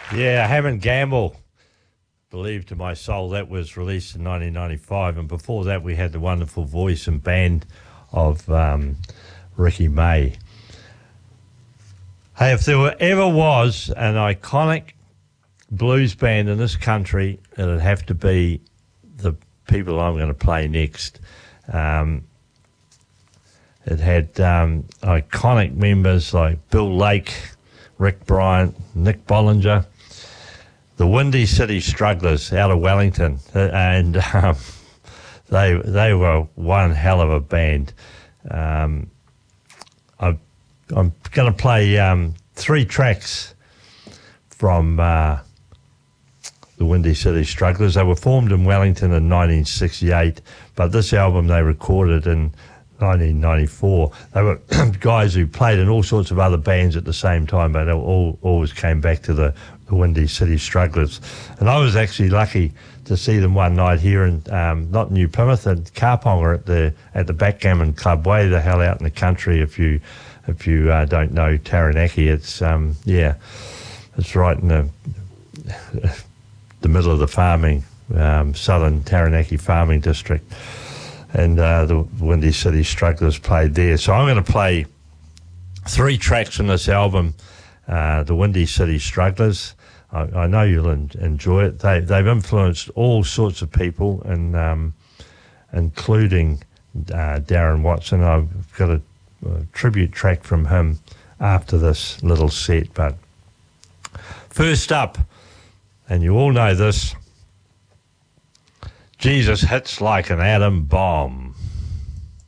Yeah, Hammond Gamble, Believe to My Soul, that was released in 1995. And before that, we had the wonderful voice and band of Ricky May. Hey, if there ever was an iconic blues band in this country, it'd have to be the people I'm going to play next. It had iconic members like Bill Lake, Rick Bryant, Nick Bollinger, the Windy City Strugglers out of Wellington, and they were one hell of a band. I'm going to play 3 tracks from the Windy City Strugglers. They were formed in Wellington in 1968, but this album they recorded in 1994. They were guys who played in all sorts of other bands at the same time, but they always came back to the Windy City Strugglers. And I was actually lucky to see them one night here in not New Plymouth, at Karponga at the Backgammon Club, way the hell out in the country. If you don't know Taranaki, it's it's right in the middle of the farming, southern Taranaki farming district. And the Windy City Strugglers played there. So I'm going to play 3 tracks from this album, the Windy City Strugglers. I know you'll enjoy it. They've influenced all sorts of people, and including Darren Watson. I've got a tribute track from him after this little set. But first up, and you all know this, Jesus hits like an atom bomb.